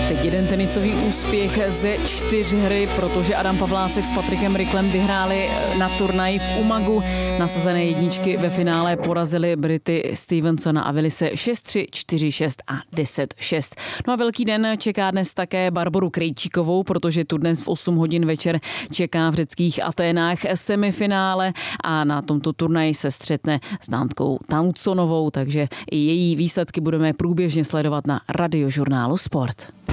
Teď jeden tenisový úspěch ze 4 hry, protože Adam Pavlásek s Patrikem Ricklem vyhráli na turnaji v Umagu. Nasazené jedničky ve finále porazili Brity Stevensona a Willise 6-3, 4-6 a 10-6. No a velký den čeká dnes také Barboru Krejčíkovou, protože tu dnes v 8 hodin večer čeká v řeckých Aténách semifinále a na tomto turnaji se střetne s Dánkou Tautsonovou, takže i její výsledky budeme průběžně sledovat na Radiožurnálu Sport.